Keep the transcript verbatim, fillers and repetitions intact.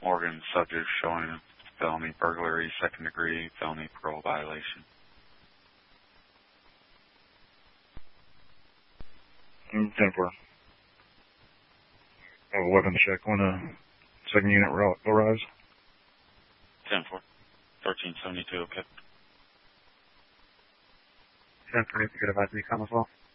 Morgan subject showing felony burglary, second degree, felony parole violation. ten four. I have a weapons check. When a second unit arrives. ten four. thirteen seventy-two, okay. ten four, if you could advise me, come as well.